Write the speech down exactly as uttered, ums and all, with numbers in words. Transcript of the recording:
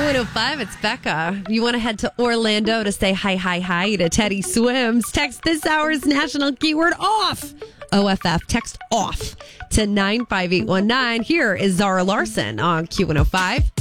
one oh five, it's Becca. You want to head to Orlando to say hi, hi, hi to Teddy Swims. Text this hour's national keyword off. O F F. Text off to nine five eight one nine. Here is Zara Larson on Q one oh five.